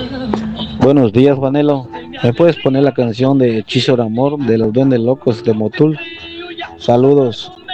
Buenos días, Juanelo. ¿Me puedes poner la canción de Hechizo de Amor de los Duendes Locos de Motul? Saludos.